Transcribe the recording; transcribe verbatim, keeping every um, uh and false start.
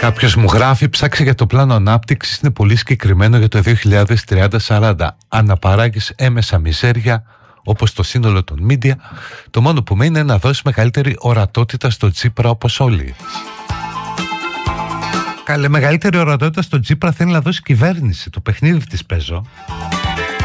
Κάποιος μου γράφει, ψάξε για το πλάνο ανάπτυξης, είναι πολύ συγκεκριμένο για το δύο χιλιάδες τριάντα σαράντα. Αν απαράγεις έμεσα μιζέρια, όπως το σύνολο των μίντια, το μόνο που μένει είναι να δώσει μεγαλύτερη ορατότητα στο Τσίπρα όπως όλοι. Καλέ, μεγαλύτερη ορατότητα στο Τσίπρα θέλει να δώσει κυβέρνηση. Το παιχνίδι της παίζω.